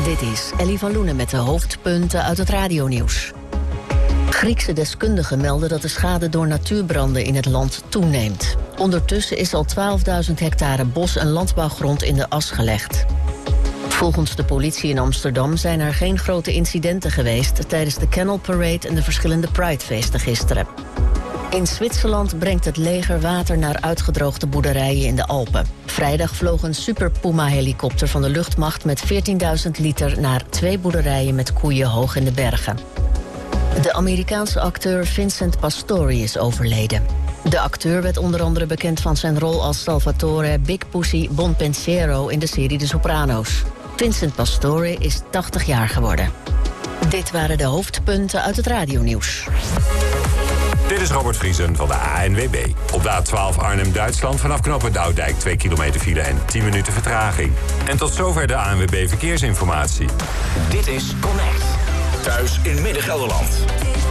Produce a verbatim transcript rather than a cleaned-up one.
Dit is Ellie van Loenen met de hoofdpunten uit het radionieuws. Griekse deskundigen melden dat de schade door natuurbranden in het land toeneemt. Ondertussen is al twaalfduizend hectare bos- en landbouwgrond in de as gelegd. Volgens de politie in Amsterdam zijn er geen grote incidenten geweest tijdens de Canal Parade en de verschillende Pridefeesten gisteren. In Zwitserland brengt het leger water naar uitgedroogde boerderijen in de Alpen. Vrijdag vloog een Super Puma-helikopter van de luchtmacht met veertienduizend liter naar twee boerderijen met koeien hoog in de bergen. De Amerikaanse acteur Vincent Pastore is overleden. De acteur werd onder andere bekend van zijn rol als Salvatore Big Pussy Bonpensiero in de serie De Soprano's. Vincent Pastore is tachtig jaar geworden. Dit waren de hoofdpunten uit het radionieuws. Dit is Robert Vriesen van de A N W B. Op de A twaalf Arnhem-Duitsland vanaf knooppunt Oudijk twee kilometer file en tien minuten vertraging. En tot zover de A N W B Verkeersinformatie. Dit is Connect. Thuis in Midden-Gelderland.